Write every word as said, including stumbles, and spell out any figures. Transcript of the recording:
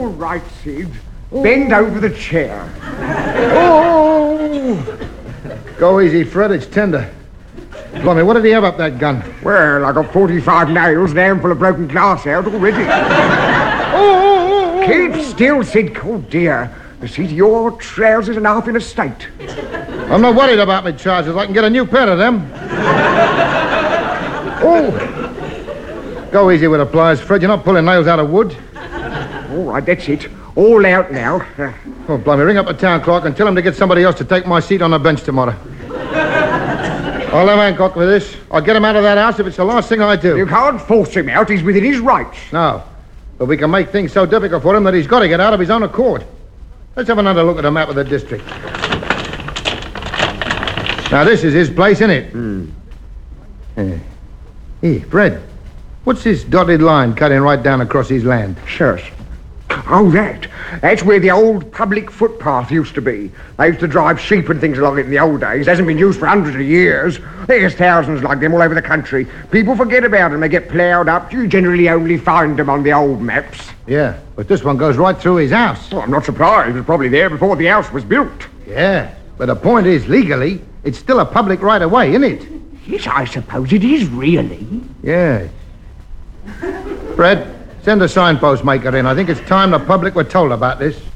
All right, Sid. Bend over the chair. Oh! Go easy, Fred. It's tender. Blimey, what did he have up that gun? Well, I got forty-five nails and a handful of broken glass out already. oh, Keep still, Sid. Oh, dear. The seat of your trousers and half in a state. I'm not worried about my trousers. I can get a new pair of them. oh! Go easy with the pliers, Fred. You're not pulling nails out of wood. All right, that's it. All out now. Uh, oh, blimey, ring up the town clerk and tell him to get somebody else to take my seat on the bench tomorrow. I'll have Hancock with this. I'll get him out of that house if it's the last thing I do. You can't force him out. He's within his rights. No. But we can make things so difficult for him that he's got to get out of his own accord. Let's have another look at the map of the district. Now, this is his place, isn't it? Hmm. Yeah. Hey, Fred, what's this dotted line cutting right down across his land? Shush. Oh, that. That's where the old public footpath used to be. They used to drive sheep and things along it in the old days. It hasn't been used for hundreds of years. There's thousands like them all over the country. People forget about them. They get ploughed up. You generally only find them on the old maps. Yeah, but this one goes right through his house. Well, I'm not surprised. It was probably there before the house was built. Yeah, but the point is, legally, it's still a public right-of-way, isn't it? Yes, I suppose it is, really. Yeah. Fred, send a signpost maker in. I think it's time the public were told about this.